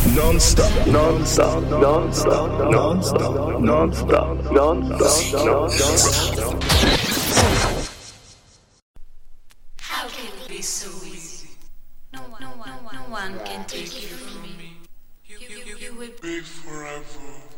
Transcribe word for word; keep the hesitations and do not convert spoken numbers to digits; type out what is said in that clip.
Non-stop, non-stop, non-stop, non-stop, non-stop, non-stop, non-stop. How can it be so easy? No one, no one, no one can take you from me. You, you, you, you will be forever.